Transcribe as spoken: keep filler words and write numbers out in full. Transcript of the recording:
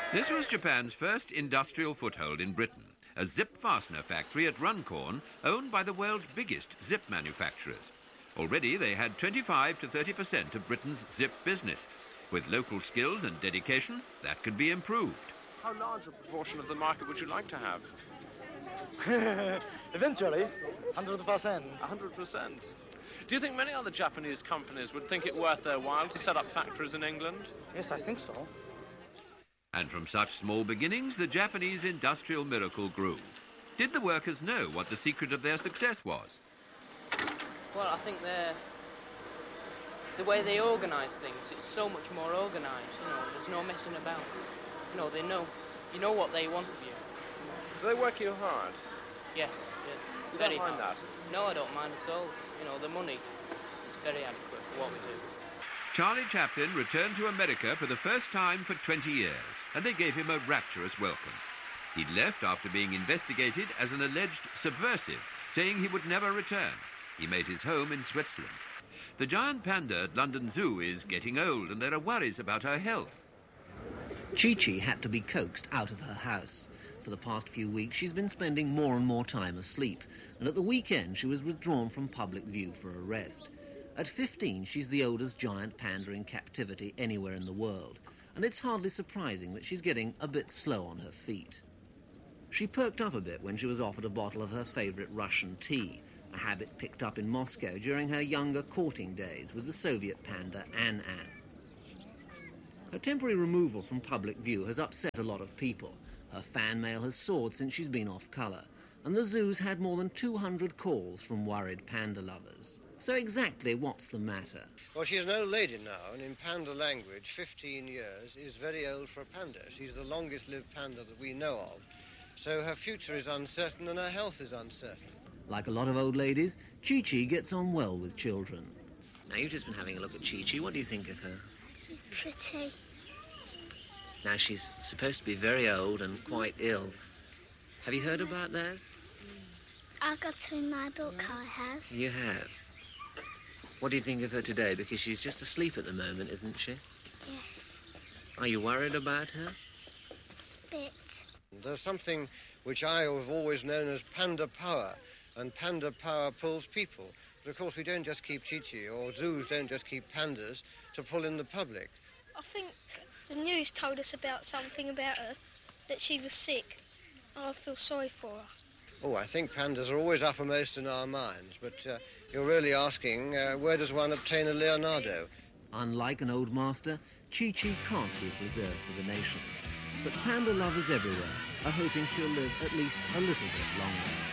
This was Japan's first industrial foothold in Britain, a zip fastener factory at Runcorn, owned by the world's biggest zip manufacturers. Already they had twenty-five to thirty percent of Britain's zip business. With local skills and dedication, that could be improved. How large a proportion of the market would you like to have? Eventually, one hundred percent. one hundred percent. Do you think many other Japanese companies would think it worth their while to set up factories in England? Yes, I think so. And from such small beginnings, the Japanese industrial miracle grew. Did the workers know what the secret of their success was? Well, I think they're... the way they organise things, it's so much more organised, you know, there's no messing about. You know, they know, you know what they want of you. Do they work you hard? Yes, yeah. You Very don't mind hard. that? No, I don't mind at all. You know, the money is very adequate for what we do. Charlie Chaplin returned to America for the first time for twenty years, and they gave him a rapturous welcome. He'd left after being investigated as an alleged subversive, saying he would never return. He made his home in Switzerland. The giant panda at London Zoo is getting old, and there are worries about her health. Chi-Chi had to be coaxed out of her house. For the past few weeks, she's been spending more and more time asleep, and at the weekend she was withdrawn from public view for a rest. At fifteen, she's the oldest giant panda in captivity anywhere in the world, and it's hardly surprising that she's getting a bit slow on her feet. She perked up a bit when she was offered a bottle of her favourite Russian tea, a habit picked up in Moscow during her younger courting days with the Soviet panda An-An. Her temporary removal from public view has upset a lot of people. Her fan mail has soared since she's been off colour, and the zoo's had more than two hundred calls from worried panda lovers. So exactly what's the matter? Well, she's an old lady now, and in panda language, fifteen years is very old for a panda. She's the longest-lived panda that we know of. So her future is uncertain and her health is uncertain. Like a lot of old ladies, Chi-Chi gets on well with children. Now, you've just been having a look at Chi-Chi. What do you think of her? She's pretty. Now, she's supposed to be very old and quite ill. Have you heard about that? I got to in my book, I have. You have? What do you think of her today? Because she's just asleep at the moment, isn't she? Yes. Are you worried about her? Bit. There's something which I have always known as panda power, and panda power pulls people. But of course we don't just keep Chi-Chi, or zoos don't just keep pandas to pull in the public. I think the news told us about something about her, that she was sick. I feel sorry for her. Oh, I think pandas are always uppermost in our minds, but uh, you're really asking, uh, where does one obtain a Leonardo? Unlike an old master, Chi-Chi can't be preserved for the nation. But panda lovers everywhere are hoping she'll live at least a little bit longer.